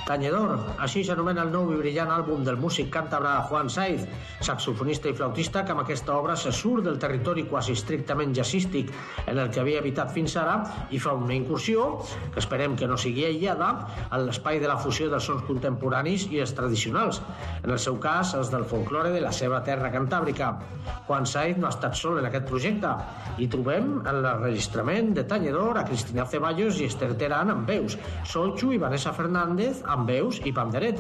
Tanyedor, així s'anomena el nou i brillant àlbum del músic càntabre Juan Saiz, saxofonista i flautista que amb aquesta obra se surt del territori quasi estrictament jazzístic en el que havia habitat fins ara i fa una incursió, que esperem que no sigui aïllada, en l'espai de la fusió dels sons contemporanis i els tradicionals, en el seu cas els del folklore de la seva terra cantàbrica. Juan Saiz no ha estat sol en aquest projecte i trobem en l'enregistrament de Tanyedor a Cristina Ceballos i Esther Terán amb veus, Solxu i Vanessa Fernández amb veus i pandereta.